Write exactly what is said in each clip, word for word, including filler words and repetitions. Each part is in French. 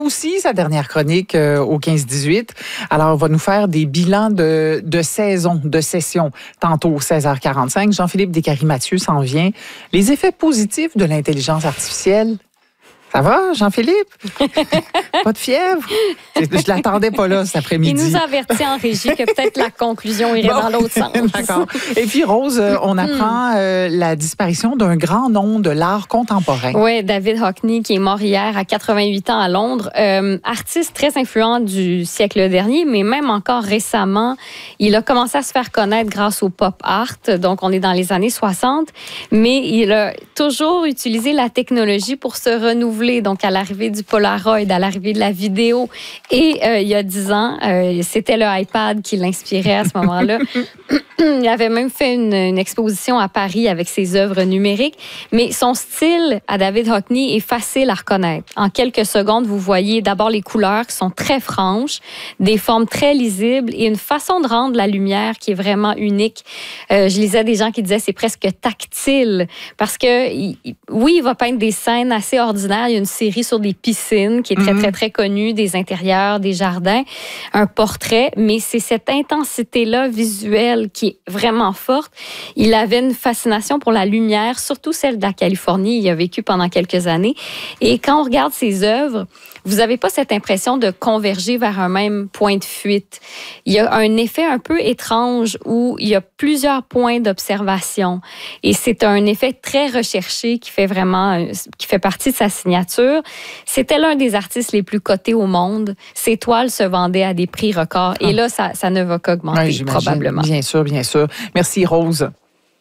Aussi, sa dernière chronique euh, au quinze dix-huit. Alors, on va nous faire des bilans de, de saison, de session, tantôt seize heures quarante-cinq. Jean-Philippe Descaries-Mathieu s'en vient. Les effets positifs de l'intelligence artificielle. Ça va, Jean-Philippe? Pas de fièvre? Je l'attendais pas là cet après-midi. Il nous a averti en régie que peut-être la conclusion irait bon, dans l'autre sens. D'accord. Et puis, Rose, on apprend euh, la disparition d'un grand nom de l'art contemporain. Oui, David Hockney, qui est mort hier à quatre-vingt-huit ans à Londres. Euh, artiste très influent du siècle dernier, mais même encore récemment, il a commencé à se faire connaître grâce au pop art. Donc, on est dans les années soixante. Mais il a toujours utilisé la technologie pour se renouveler. Donc, à l'arrivée du Polaroid, à l'arrivée de la vidéo. Et euh, il y a dix ans, euh, c'était le iPad qui l'inspirait à ce moment-là. Il avait même fait une, une exposition à Paris avec ses œuvres numériques. Mais son style à David Hockney est facile à reconnaître. En quelques secondes, vous voyez d'abord les couleurs qui sont très franches, des formes très lisibles et une façon de rendre la lumière qui est vraiment unique. Euh, je lisais des gens qui disaient c'est presque tactile parce que, il, oui, il va peindre des scènes assez ordinaires. Il y a une série sur des piscines qui est très, mm-hmm. très, très connue, des intérieurs, des jardins, un portrait, mais c'est cette intensité-là visuelle qui est vraiment forte. Il avait une fascination pour la lumière, surtout celle de la Californie. Il y a vécu pendant quelques années. Et quand on regarde ses œuvres, vous n'avez pas cette impression de converger vers un même point de fuite. Il y a un effet un peu étrange où il y a plusieurs points d'observation. Et c'est un effet très recherché qui fait vraiment, qui fait partie de sa signature. C'était l'un des artistes les plus cotés au monde. Ses toiles se vendaient à des prix records. Et là, ça, ça ne va qu'augmenter, oui, probablement. Bien sûr, bien sûr. Merci, Rose.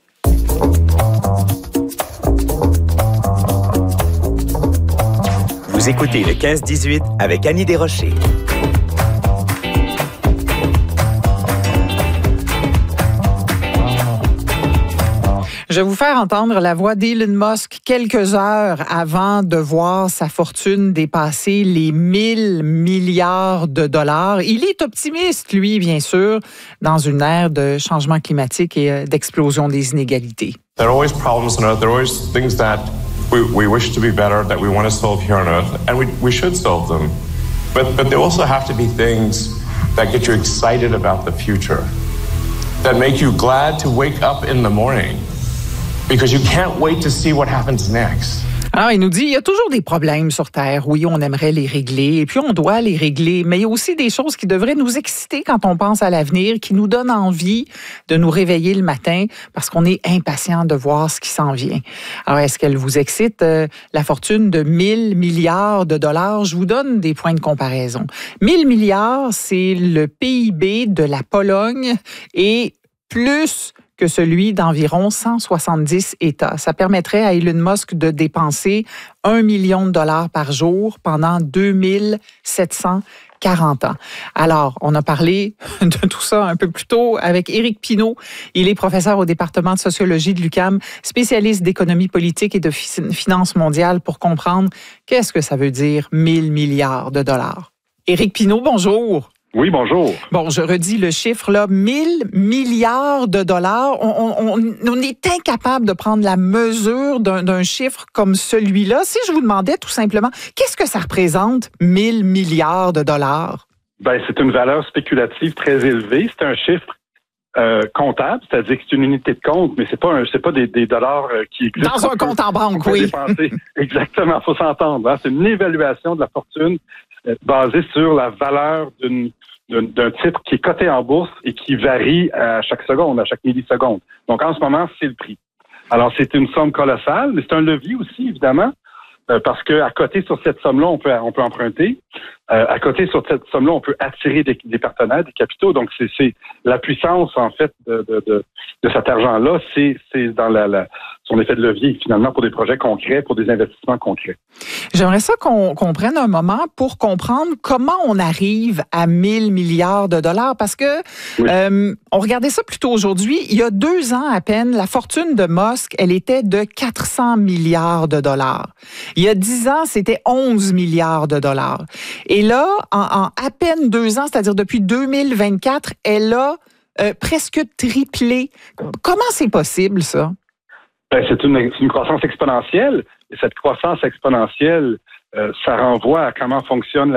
Vous écoutez le quinze dix-huit avec Annie Desrochers. Je vais vous faire entendre la voix d'Elon Musk quelques heures avant de voir sa fortune dépasser les mille milliards de dollars. Il est optimiste, lui, bien sûr, dans une ère de changement climatique et d'explosion des inégalités. There are always problems on Earth. There are always things that we, we wish to be better, that we want to solve here on Earth, and we, we should solve them. But, but there also have to be things that get you excited about the future, that make you glad to wake up in the morning. Because you can't wait to see what happens next. Alors, il nous dit, il y a toujours des problèmes sur Terre. Oui, on aimerait les régler, et puis on doit les régler. Mais il y a aussi des choses qui devraient nous exciter quand on pense à l'avenir, qui nous donnent envie de nous réveiller le matin parce qu'on est impatient de voir ce qui s'en vient. Alors, est-ce qu'elle vous excite? Euh, la fortune de mille milliards de dollars, je vous donne des points de comparaison. mille milliards, c'est le P I B de la Pologne et plus que celui d'environ cent soixante-dix États. Ça permettrait à Elon Musk de dépenser un million de dollars par jour pendant deux mille sept cent quarante ans. Alors, on a parlé de tout ça un peu plus tôt avec Éric Pinault. Il est professeur au département de sociologie de l'U Q A M, spécialiste d'économie politique et de finances mondiales pour comprendre qu'est-ce que ça veut dire mille milliards de dollars. Éric Pinault, bonjour. Oui, bonjour. Bon, je redis le chiffre, là, mille milliards de dollars. On, on, on est incapable de prendre la mesure d'un, d'un chiffre comme celui-là. Si je vous demandais tout simplement, qu'est-ce que ça représente, mille milliards de dollars? Ben, c'est une valeur spéculative très élevée. C'est un chiffre euh, comptable, c'est-à-dire que c'est une unité de compte, mais c'est pas un, c'est pas des, des dollars qui existent. Dans un compte en banque, oui. Dépenser. Exactement, faut s'entendre. Hein? C'est une évaluation de la fortune euh, basée sur la valeur d'une D'un, d'un titre qui est coté en bourse et qui varie à chaque seconde, à chaque milliseconde. Donc, en ce moment, c'est le prix. Alors, c'est une somme colossale, mais c'est un levier aussi, évidemment, euh, parce que à côté sur cette somme-là, on peut, on peut emprunter. Euh, à côté sur cette somme-là, on peut attirer des, des partenaires, des capitaux. Donc, c'est, c'est la puissance, en fait, de, de, de, de cet argent-là, c'est, c'est dans la, la, son effet de levier, finalement, pour des projets concrets, pour des investissements concrets. J'aimerais ça qu'on, qu'on prenne un moment pour comprendre comment on arrive à mille milliards de dollars, parce que oui. euh, on regardait ça plutôt aujourd'hui. Il y a deux ans à peine, la fortune de Musk, elle était de quatre cents milliards de dollars. Il y a dix ans, c'était onze milliards de dollars. Et là, en, en à peine deux ans, c'est-à-dire depuis deux mille vingt-quatre, elle a euh, presque triplé. Comment c'est possible, ça? Ben, c'est une, c'est une croissance exponentielle. Et cette croissance exponentielle, euh, ça renvoie à comment fonctionne la